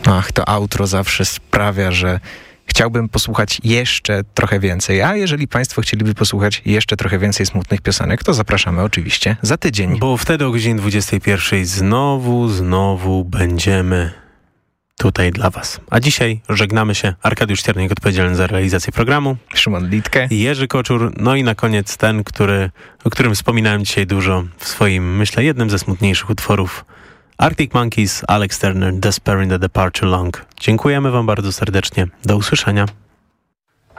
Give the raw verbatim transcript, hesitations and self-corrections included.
Ach, to outro zawsze sprawia, że chciałbym posłuchać jeszcze trochę więcej. A jeżeli państwo chcieliby posłuchać jeszcze trochę więcej smutnych piosenek, to zapraszamy oczywiście za tydzień. Bo wtedy o godzinie dwudziestej pierwszej znowu, znowu będziemy tutaj dla was. A dzisiaj żegnamy się. Arkadiusz Cierniak odpowiedzialny za realizację programu. Szymon Litke. Jerzy Koczur. No i na koniec ten, który, o którym wspominałem dzisiaj dużo w swoim, myślę, jednym ze smutniejszych utworów. Arctic Monkeys, Alex Turner, Despairing the Departure Long. Dziękujemy wam bardzo serdecznie. Do usłyszenia.